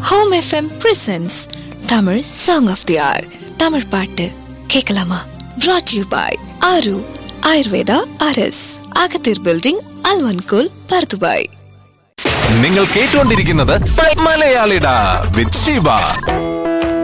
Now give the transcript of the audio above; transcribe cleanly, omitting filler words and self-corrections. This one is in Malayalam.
Home FM presents Tamil song of they are. Tamil பாட்டு கேட்கலாமா? brought to you by ஆரு ആയുർവേദ RS, അകത്തീർ ബിൽഡിംഗ്, അൽവൻകൂൽ, പർദുബായ്. നിങ്ങൾ കേട്ടുകൊണ്ടിരിക്കുന്നത് മലയാളിട വിത്ത് ഷീബ.